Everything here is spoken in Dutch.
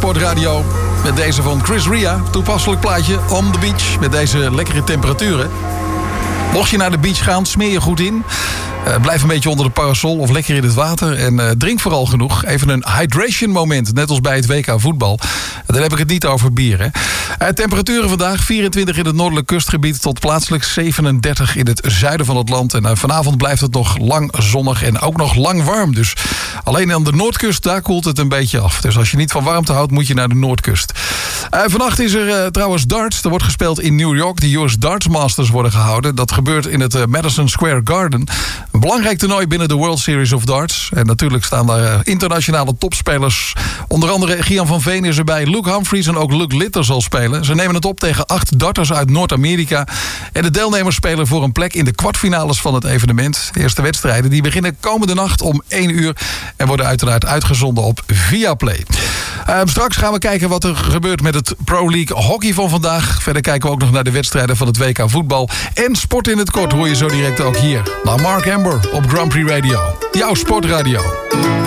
Sportradio. Met deze van Chris Ria. Toepasselijk plaatje On The Beach. Met deze lekkere temperaturen. Mocht je naar de beach gaan, smeer je goed in. Blijf een beetje onder de parasol of lekker in het water. En drink vooral genoeg. Even een hydration moment, net als bij het WK voetbal. Dan heb ik het niet over bier. Hè. Temperaturen vandaag, 24 in het noordelijk kustgebied... tot plaatselijk 37 in het zuiden van het land. En vanavond blijft het nog lang zonnig en ook nog lang warm. Dus alleen aan de noordkust, daar koelt het een beetje af. Dus als je niet van warmte houdt, moet je naar de noordkust. Vannacht is er trouwens darts. Er wordt gespeeld in New York. De US Darts Masters worden gehouden. Dat gebeurt in het Madison Square Garden. Een belangrijk toernooi binnen de World Series of Darts. En natuurlijk staan daar internationale topspelers. Onder andere Gian van Veen is erbij. Luke Humphries en ook Luke Litter zal spelen. Ze nemen het op tegen 8 darters uit Noord-Amerika. En de deelnemers spelen voor een plek in de kwartfinales van het evenement. De eerste wedstrijden die beginnen komende nacht om 1 uur. En worden uiteraard uitgezonden op Viaplay. Straks gaan we kijken wat er gebeurt met het Pro League hockey van vandaag. Verder kijken we ook nog naar de wedstrijden van het WK voetbal. En sport in het kort hoor je zo direct ook hier. Naar Mark Amber op Grand Prix Radio. Jouw sportradio.